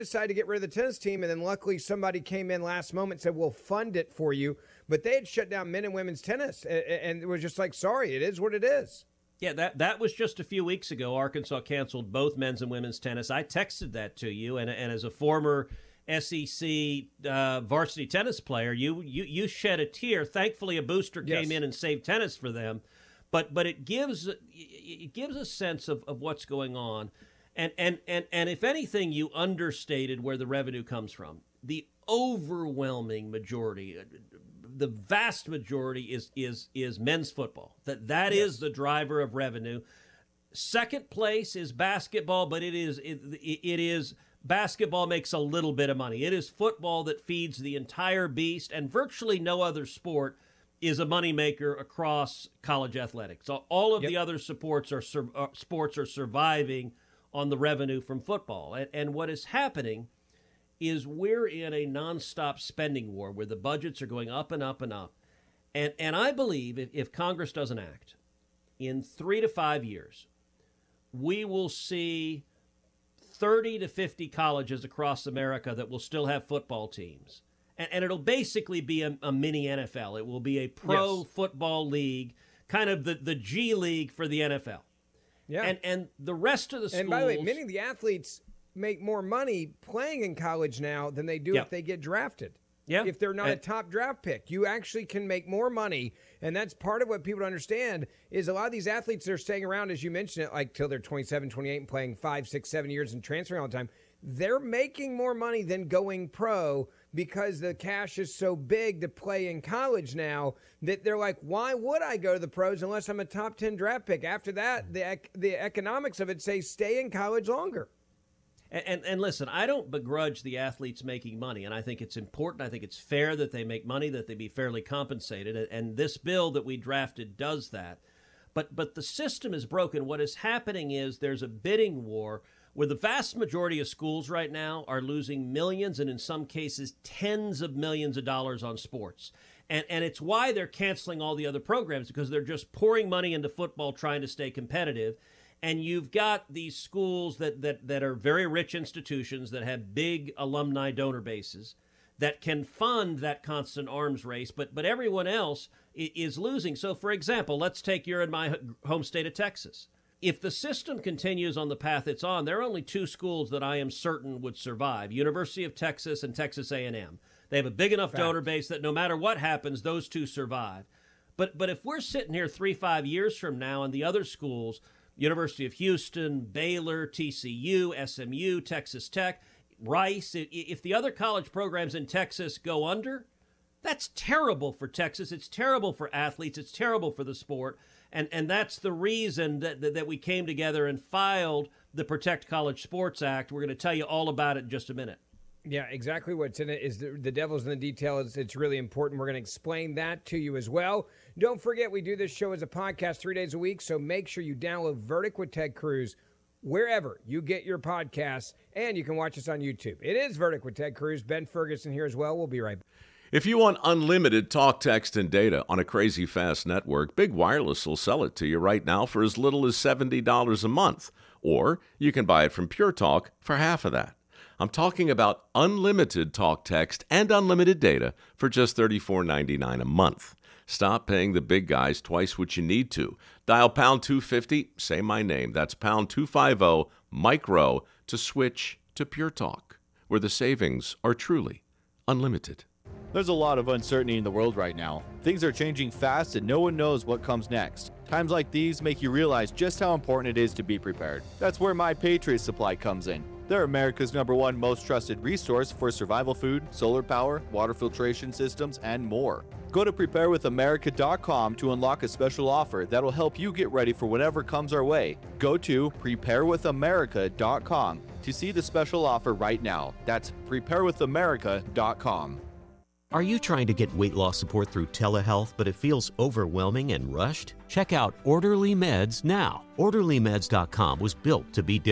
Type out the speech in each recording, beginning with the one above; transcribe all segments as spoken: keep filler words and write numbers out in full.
decided to get rid of the tennis team, and then luckily somebody came in last moment and said, we'll fund it for you. But they had shut down men and women's tennis, and, and it was just like, sorry, it is what it is. Yeah, that that was just a few weeks ago. Arkansas canceled both men's and women's tennis. I texted that to you, and and as a former S E C uh, varsity tennis player, you you you shed a tear. Thankfully, a booster Yes. came in and saved tennis for them. But but it gives it gives a sense of, of what's going on, and and and and if anything, you understated where the revenue comes from. The overwhelming majority, the vast majority is is is men's football. That that Yes. is the driver of revenue. Second place is basketball, but it is it, it is basketball makes a little bit of money. It is football that feeds the entire beast, and virtually no other sport is a moneymaker across college athletics. So all of Yep. the other supports are sur- uh, sports are surviving on the revenue from football. And, and what is happening is we're in a nonstop spending war where the budgets are going up and up and up. And and I believe if, if Congress doesn't act, in three to five years, we will see thirty to fifty colleges across America that will still have football teams. And, and it'll basically be a, a mini N F L. It will be a pro Yes. football league, kind of the, the G League for the N F L. Yeah. And and the rest of the schools. And by the way, many of the athletes make more money playing in college now than they do Yeah. if they get drafted. Yeah. If they're not a And- top draft pick, you actually can make more money. And that's part of what people don't understand is a lot of these athletes that are staying around, as you mentioned it, like till they're twenty-seven, twenty-eight and playing five, six, seven years and transferring all the time. They're making more money than going pro because the cash is so big to play in college now that they're like, why would I go to the pros unless I'm a top ten draft pick? After that, the ec- the economics of it say stay in college longer. And, and and listen, I don't begrudge the athletes making money, and I think it's important. I think it's fair that they make money, that they be fairly compensated, and, and this bill that we drafted does that. But but the system is broken. What is happening is there's a bidding war where the vast majority of schools right now are losing millions and in some cases tens of millions of dollars on sports. And and it's why they're canceling all the other programs, because they're just pouring money into football trying to stay competitive. And you've got these schools that, that, that are very rich institutions that have big alumni donor bases that can fund that constant arms race, but but everyone else is losing. So, for example, let's take your and my home state of Texas. If the system continues on the path it's on, there are only two schools that I am certain would survive, University of Texas and Texas A and M. They have a big enough Fact. donor base that no matter what happens, those two survive. But but if we're sitting here three, five years from now and the other schools, University of Houston, Baylor, T C U, S M U, Texas Tech, Rice, if the other college programs in Texas go under, that's terrible for Texas. It's terrible for athletes. It's terrible for the sport. And and that's the reason that, that, that we came together and filed the Protect College Sports Act. We're going to tell you all about it in just a minute. Yeah, exactly what's in it is the, the devil's in the details. It's really important. We're going to explain that to you as well. Don't forget, we do this show as a podcast three days a week, so make sure you download Verdict with Ted Cruz wherever you get your podcasts, and you can watch us on YouTube. It is Verdict with Ted Cruz. Ben Ferguson here as well. We'll be right back. If you want unlimited talk, text, and data on a crazy fast network, Big Wireless will sell it to you right now for as little as seventy dollars a month. Or you can buy it from Pure Talk for half of that. I'm talking about unlimited talk, text, and unlimited data for just thirty-four ninety-nine a month. Stop paying the big guys twice what you need to. Dial pound two fifty, say my name. That's pound two fifty, micro, to switch to Pure Talk, where the savings are truly unlimited. There's a lot of uncertainty in the world right now. Things are changing fast and no one knows what comes next. Times like these make you realize just how important it is to be prepared. That's where My Patriot Supply comes in. They're America's number one most trusted resource for survival food, solar power, water filtration systems, and more. Go to prepare with america dot com to unlock a special offer that'll help you get ready for whatever comes our way. Go to prepare with america dot com to see the special offer right now. That's prepare with america dot com. Are you trying to get weight loss support through telehealth, but it feels overwhelming and rushed? Check out Orderly Meds now. orderly meds dot com was built to be different.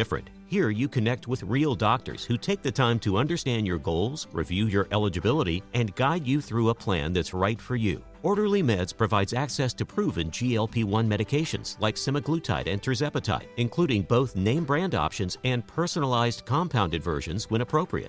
Here you connect with real doctors who take the time to understand your goals, review your eligibility, and guide you through a plan that's right for you. Orderly Meds provides access to proven G L P one medications like semaglutide and tirzepatide, including both name brand options and personalized compounded versions when appropriate.